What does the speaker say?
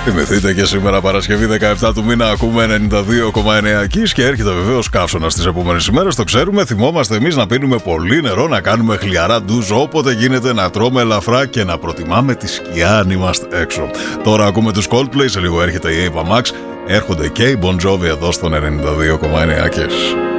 Θυμηθείτε και σήμερα Παρασκευή 17 του μήνα ακούμε 92,9 Kiss και έρχεται βεβαίως καύσωνας στις επόμενες ημέρες. Το ξέρουμε, θυμόμαστε εμείς να πίνουμε πολύ νερό, να κάνουμε χλιαρά ντουζ όποτε γίνεται, να τρώμε ελαφρά και να προτιμάμε τη σκιά αν είμαστε έξω. Τώρα ακούμε τους Coldplay, σε λίγο έρχεται η Ava Max, έρχονται και οι Bon Jovi εδώ στον 92,9 Kiss.